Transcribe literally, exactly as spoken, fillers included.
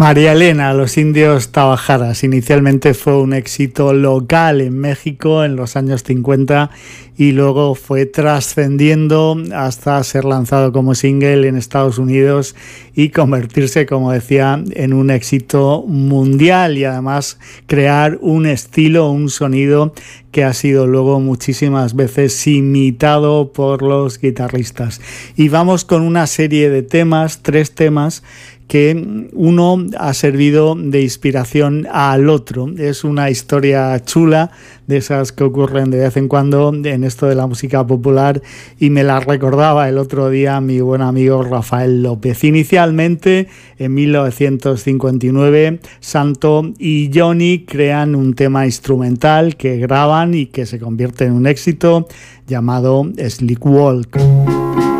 María Elena, Los Indios Tabajaras. Inicialmente fue un éxito local en México en los años cincuenta y luego fue trascendiendo hasta ser lanzado como single en Estados Unidos y convertirse, como decía, en un éxito mundial y además crear un estilo, un sonido que ha sido luego muchísimas veces imitado por los guitarristas. Y vamos con una serie de temas, tres temas, que uno ha servido de inspiración al otro. Es una historia chula, de esas que ocurren de vez en cuando en esto de la música popular, y me la recordaba el otro día mi buen amigo Rafael López. Inicialmente, en mil novecientos cincuenta y nueve, Santo y Johnny crean un tema instrumental que graban y que se convierte en un éxito llamado Sleepwalk.